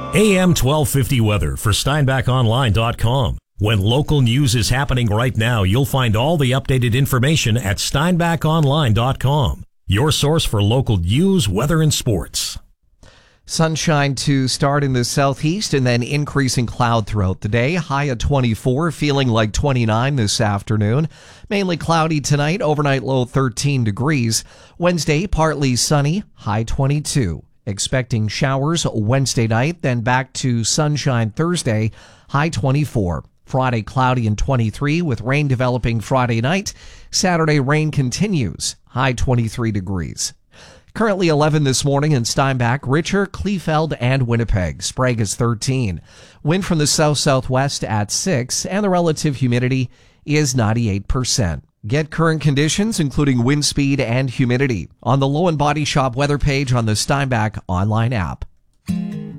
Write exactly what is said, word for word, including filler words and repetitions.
A M twelve fifty weather for Steinbach Online dot com. When local news is happening right now, you'll find all the updated information at Steinbach Online dot com. Your source for local news, weather, and sports. Sunshine to start in the southeast and then increasing cloud throughout the day. High at twenty-four, feeling like twenty-nine this afternoon. Mainly cloudy tonight, overnight low thirteen degrees. Wednesday, partly sunny, high twenty-two. Expecting showers Wednesday night, then back to sunshine Thursday, high twenty-four. Friday, cloudy and twenty-three with rain developing Friday night. Saturday, rain continues, high twenty-three degrees. Currently eleven this morning in Steinbach, Richer, Kleefeld, and Winnipeg. Sprague is thirteen. Wind from the south-southwest at six, and the relative humidity is ninety-eight percent. Get current conditions, including wind speed and humidity, on the Low and Body Shop weather page on the Steinbach online app.